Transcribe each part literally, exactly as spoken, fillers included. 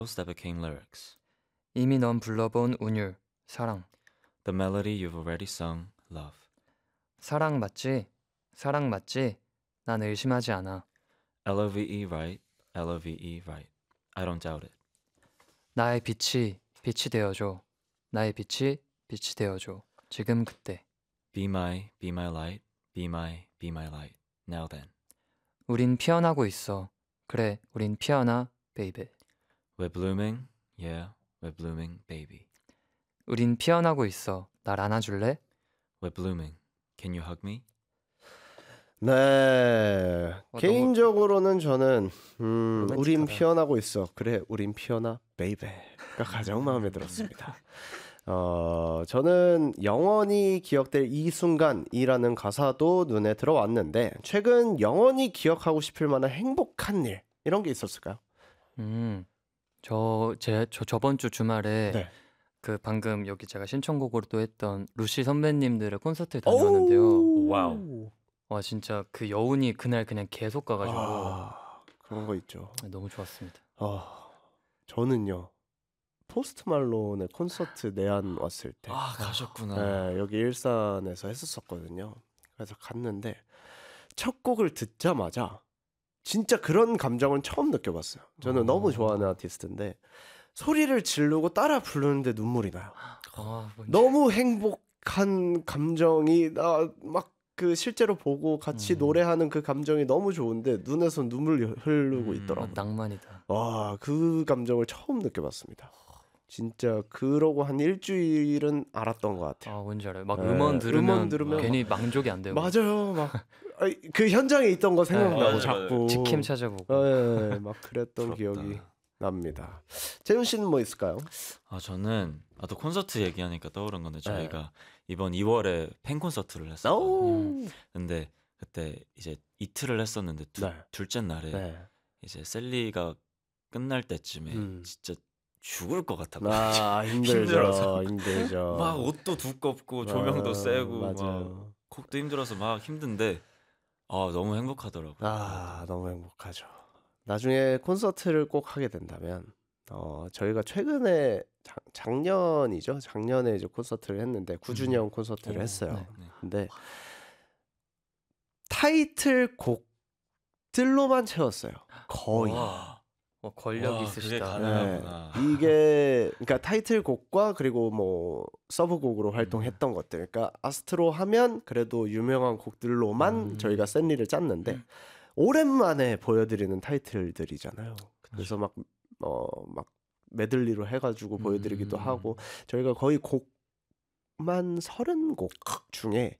that became lyrics. 이미 넌 불러본 운율, 사랑. The melody you've already sung, love. 사랑 맞지? 사랑 맞지? 난 의심하지 않아. L-O-V-E right, L-O-V-E right. I don't doubt it. 나의 빛이 빛이 되어줘. 나의 빛이 빛이 되어줘. 지금 그때. Be my, be my light, be my, be my light. Now then. 우린 피어나고 있어. 그래, 우린 피어나, 베이비. We're blooming, yeah, we're blooming, baby. 우린 피어나고 있어. 날 안아줄래? We're blooming. Can you hug me? 네. 어, 개인적으로는 저는 음, 로맨틱하다. 우린 피어나고 있어. 그래, 우린 피어나, 베이베가 가장 마음에 들었습니다. 어, 저는 영원히 기억될 이 순간이라는 가사도 눈에 들어왔는데 최근 영원히 기억하고 싶을 만한 행복한 일 이런 게 있었을까요? 음, 저, 제, 저 저번 주 주말에 네. 그 방금 여기 제가 신청곡으로 또 했던 루시 선배님들의 콘서트에 다녀왔는데요. 오. 와우. 와 진짜 그 여운이 그날 그냥 계속 가가지고 아, 그런 거 있죠. 너무 좋았습니다. 아, 저는요 포스트 말론의 콘서트 내한 왔을 때 아, 가셨구나. 네, 여기 일산에서 했었었거든요. 그래서 갔는데 첫 곡을 듣자마자 진짜 그런 감정은 처음 느껴봤어요. 저는 어. 너무 좋아하는 아티스트인데 소리를 지르고 따라 부르는데 눈물이 나요. 아, 뭔지- 너무 행복한 감정이 나 막 그 실제로 보고 같이 음. 노래하는 그 감정이 너무 좋은데 눈에서 눈물 흐르고 음. 아, 있더라고요. 낭만이다. 와, 그 감정을 처음 느껴봤습니다. 진짜 그러고 한 일주일은 알았던 것 같아요. 아 뭔지 알아요. 막 네, 음원 들으면, 음원 들으면 괜히 망족이 안 되고 맞아요, 막 그 현장에 있던 거 생각나고 맞아요, 자꾸 직캠 찾아보고 예, 막 그랬던 부럽다. 기억이 납니다. 재훈 씨는 뭐 있을까요? 아, 저는 아, 또 콘서트 얘기하니까 떠오른 건데 네. 저희가 이번 이월에 팬 콘서트를 했어요. 오, 근데 그때 이제 이틀을 했었는데 두, 네. 둘째 날에 네. 이제 셀리가 끝날 때쯤에 음. 진짜 죽을 것 같아. 아, 힘들죠, 힘들어서. 힘들죠. 막 옷도 두껍고 조명도 아, 세고 막 맞아요. 곡도 힘들어서 막 힘든데 아 너무 행복하더라고요. 아, 너무 행복하죠. 나중에 콘서트를 꼭 하게 된다면 어, 저희가 최근에 작, 작년이죠. 작년에 이제 콘서트를 했는데 구 주년 콘서트를 오, 했어요. 네. 네. 근데 타이틀 곡들로만 채웠어요. 거의. 와, 와, 권력 와, 있으시다. 그게 가능하구나. 네. 이게 그러니까 타이틀곡과 그리고 뭐 서브곡으로 활동했던 것들. 그러니까 아스트로 하면 그래도 유명한 곡들로만 음. 저희가 샌리를 짰는데 오랜만에 보여드리는 타이틀들이잖아요. 그래서 막 어 막 메들리로 해가지고 보여드리기도 음. 하고 저희가 거의 곡만 서른 곡 중에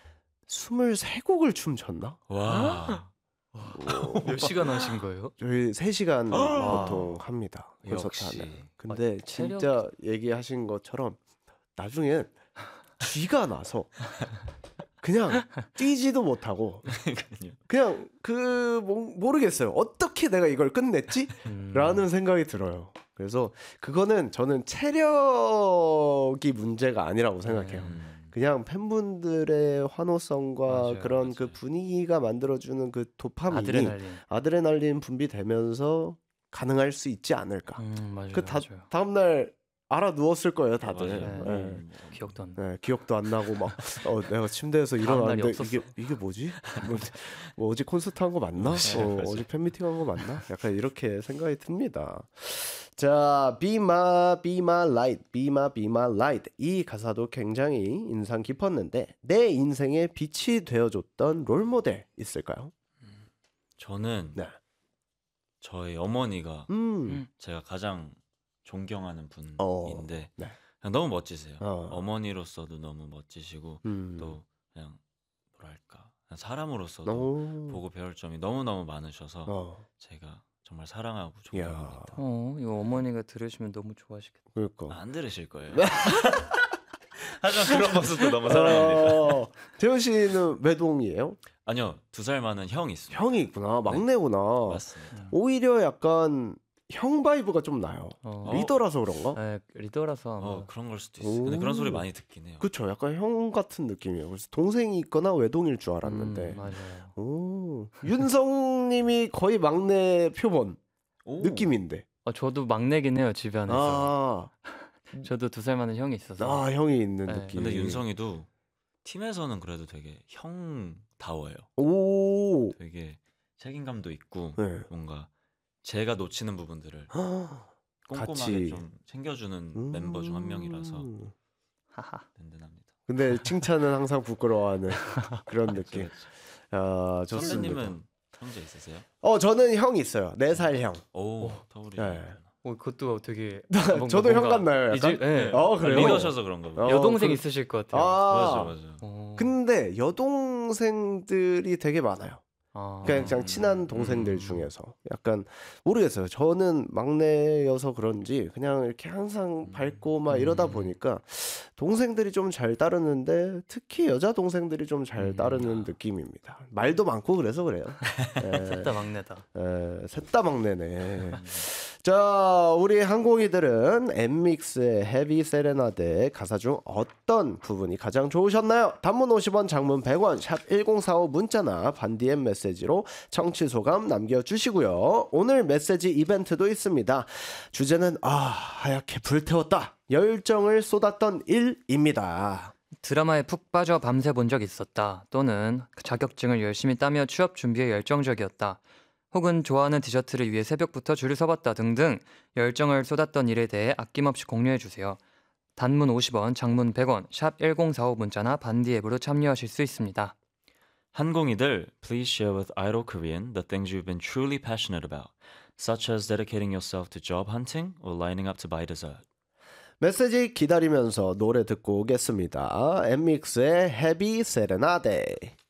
스물세 곡을 춤췄나? 와. 어, 몇 시간 하신 거예요? 저희 세 시간 와. 보통 합니다. 콘서트 역시. 하면. 근데 아, 체력- 진짜 얘기하신 것처럼 나중엔 쥐가 나서 그냥 뛰지도 못하고 그러니까요. 그냥 그 모- 모르겠어요. 어떻게 내가 이걸 끝냈지? 음. 라는 생각이 들어요. 그래서 그거는 저는 체력이 문제가 아니라고 생각해요. 음. 그냥 팬분들의 환호성과 맞아요, 그런 그 맞아요. 분위기가 만들어주는 그 도파민이 아드레날린. 아드레날린 분비되면서 가능할 수 있지 않을까. 음, 맞아요, 그 다, 맞아요. 다음날 알아 누웠을 거예요, 다들. 맞아요. 예. 음. 기억도 안 나. 네, 기억도 안 나고 막 어, 내가 침대에서 다음 날이 일어났는데 없었어. 이게 이게 뭐지? 뭐, 뭐 어제 콘서트 한 거 맞나? 맞아요, 어, 맞아요. 어제 팬미팅 한 거 맞나? 약간 이렇게 생각이 듭니다. 자, Be My Be My Light, Be My Be My Light 이 가사도 굉장히 인상 깊었는데 내 인생의 빛이 되어줬던 롤 모델 있을까요? 저는 네. 저희 어머니가 음, 음. 제가 가장 존경하는 분인데 어, 네. 그냥 너무 멋지세요. 어. 어머니로서도 너무 멋지시고 음, 또 그냥 뭐랄까 그냥 사람으로서도 오, 보고 배울 점이 너무 너무 많으셔서 어, 제가 정말 사랑하고 이야, 존경합니다. 어, 이거 어머니가 들으시면 너무 좋아하시겠다. 그러니까. 안 들으실 거예요. 하지만 그런 모습도 너무 사랑합니다. 어, 재현 씨는 외동이에요? 아니요, 두 살 많은 형이 있습니다. 형이 있구나, 막내구나. 맞습니다. 오히려 약간 형 바이브가 좀 나요. 어, 리더라서 그런가? 네, 리더라서 아마 어 그런 걸 수도 있어요. 근데 그런 소리 많이 듣긴 해요. 그쵸, 약간 형 같은 느낌이에요. 그래서 동생이 있거나 외동일 줄 알았는데. 음, 맞아요. 오, 윤성님이 거의 막내 표본 오. 느낌인데. 어, 저도 막내긴 해요 집안에서. 아, 저도 두 살 많은 형이 있어서. 아 형이 있는 네. 느낌. 근데 윤성이도 팀에서는 그래도 되게 형다워요. 오. 되게 책임감도 있고 네. 뭔가 제가 놓치는 부분들을 아, 꼼꼼하게 같이. 좀 챙겨주는 음. 멤버 중 한 명이라서 하하. 든든합니다. 근데 칭찬은 항상 부끄러워하는 그런 그렇죠, 느낌. 그렇죠. 아, 좋습니다. 선배님은 형제 있으세요? 어, 저는 형이 있어요. 네 살 형. 오, 터울이. 네. 어, 그것도 되게 저도 형 같나요, 약간? 이제, 네. 어, 그래요? 리더셔서 그런가 봐. 어, 여동생 그- 있으실 것 같아요. 아, 맞아, 맞아. 어. 근데 여동생들이 되게 많아요. 아. 그냥, 그냥 친한 동생들 음. 중에서 약간 모르겠어요. 저는 막내여서 그런지 그냥 이렇게 항상 밝고 막 이러다 음. 보니까 동생들이 좀 잘 따르는데 특히 여자 동생들이 좀 잘 음. 따르는 느낌입니다. 말도 많고 그래서 그래요. 셋 다 막내다. 셋 다 막내네. 자, 우리 항공이들은 엠믹스의 헤비 세레나데 가사 중 어떤 부분이 가장 좋으셨나요? 단문 오십 원, 장문 백 원, 샵 일공사오 문자나 반디엠 메시지로 청취 소감 남겨주시고요. 오늘 메시지 이벤트도 있습니다. 주제는 아, 하얗게 불태웠다. 열정을 쏟았던 일입니다. 드라마에 푹 빠져 밤새 본 적 있었다. 또는 자격증을 열심히 따며 취업 준비에 열정적이었다. 혹은 좋아하는 디저트를 위해 새벽부터 줄을 서봤다 등등 열정을 쏟았던 일에 대해 아낌없이 공유해주세요. 단문 오십 원, 장문 백 원, 샵 일공사오 문자나 반디 앱으로 참여하실 수 있습니다. 한공이들, please share with Idol Korean the things you've been truly passionate about, such as dedicating yourself to job hunting or lining up to buy dessert. 메시지 기다리면서 노래 듣고 오겠습니다. 엠믹스의 헤비 세레나데.